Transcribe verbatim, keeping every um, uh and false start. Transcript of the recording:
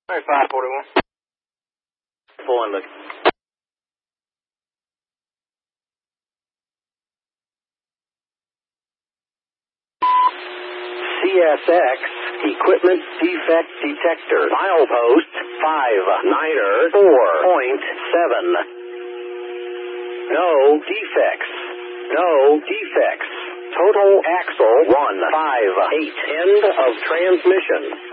All right, five forty-one. Full on look. C S X Equipment Defect Detector. Milepost five niner four point seven. No defects. No defects. Total axle one five eight. End of transmission.